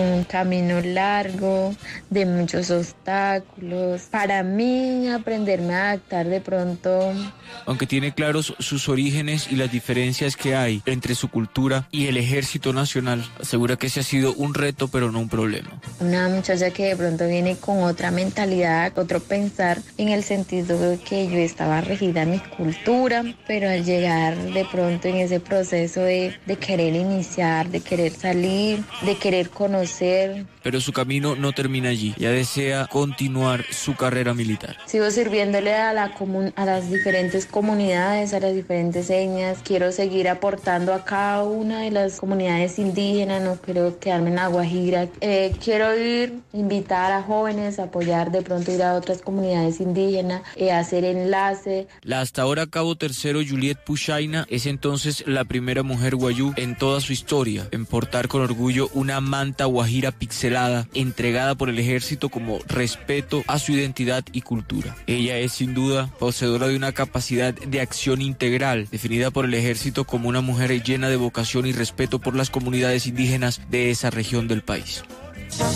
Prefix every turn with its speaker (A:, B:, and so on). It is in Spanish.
A: un camino largo, de muchos obstáculos. Para mí, aprenderme a adaptar de pronto.
B: Aunque tiene claros sus orígenes y las diferencias que hay entre su cultura y el Ejército Nacional, asegura que ese ha sido un reto, pero no un problema.
A: Una muchacha que de pronto viene con otra mentalidad, otro pensar, en el sentido de que yo estaba regida en mi cultura, pero al llegar de pronto en ese proceso de querer iniciar, de querer salir, de querer conocer.
B: Pero su camino no termina allí, ya desea continuar su carrera militar.
A: Sigo sirviéndole a las diferentes comunidades, a las diferentes etnias. Quiero seguir aportando a cada una de las comunidades indígenas, no quiero quedarme en La Guajira. Quiero invitar a jóvenes a apoyar, de pronto ir a otras comunidades indígenas, hacer enlace.
B: La hasta ahora cabo tercero Juliet Puchaina es entonces la primera mujer guayú en toda su historia en portar con orgullo una manta guajira pixelada entregada por el ejército como respeto a su identidad y cultura. Ella es sin duda poseedora de una capacidad de acción integral definida por el ejército como una mujer llena de vocación y respeto por las comunidades indígenas de esa región del país.